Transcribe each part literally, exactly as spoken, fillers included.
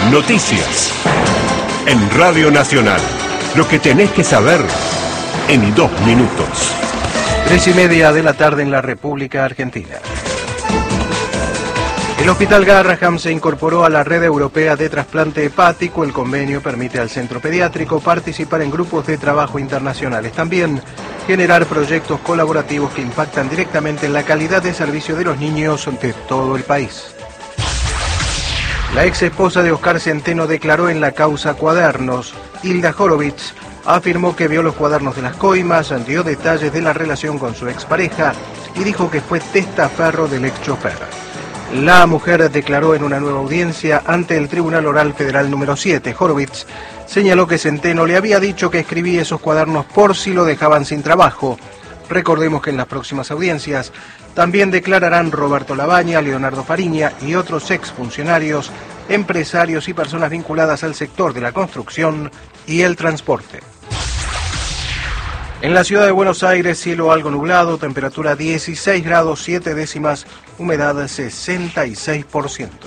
Noticias. En Radio Nacional. Lo que tenés que saber en dos minutos. Tres y media de la tarde en la República Argentina. El Hospital Garraham se incorporó a la Red Europea de Trasplante Hepático. El convenio permite al centro pediátrico participar en grupos de trabajo internacionales. También generar proyectos colaborativos que impactan directamente en la calidad de servicio de los niños de todo el país. La ex esposa de Oscar Centeno declaró en la causa Cuadernos. Hilda Horowitz afirmó que vio los cuadernos de las coimas, dio detalles de la relación con su expareja y dijo que fue testaferro del ex chofer. La mujer declaró en una nueva audiencia ante el Tribunal Oral Federal número siete. Horowitz señaló que Centeno le había dicho que escribía esos cuadernos por si lo dejaban sin trabajo. Recordemos que en las próximas audiencias también declararán Roberto Labaña, Leonardo Fariña y otros exfuncionarios, empresarios y personas vinculadas al sector de la construcción y el transporte. En la ciudad de Buenos Aires, cielo algo nublado, temperatura dieciséis grados siete décimas, humedad sesenta y seis por ciento.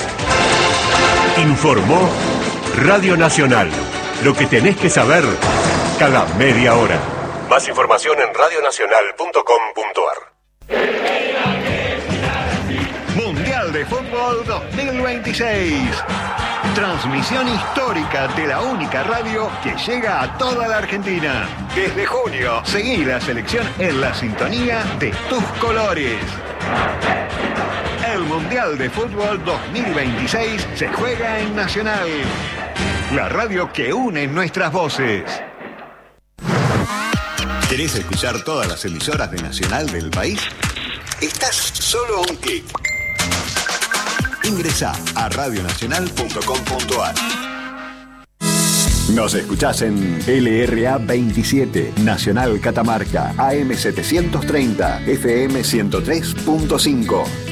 Informó Radio Nacional. Lo que tenés que saber cada media hora. Más información en radio nacional punto com punto a r. Mundial de Fútbol dos mil veintiséis. Transmisión histórica de la única radio que llega a toda la Argentina. Desde junio, seguí la selección en la sintonía de tus colores. El Mundial de Fútbol dos mil veintiséis se juega en Nacional, la radio que une nuestras voces. ¿Querés escuchar todas las emisoras de Nacional del país? Estás solo a un clic. Ingresá a radio nacional punto com punto a r. Nos escuchás en L R A veintisiete, Nacional Catamarca, A M setecientos treinta, F M ciento tres punto cinco.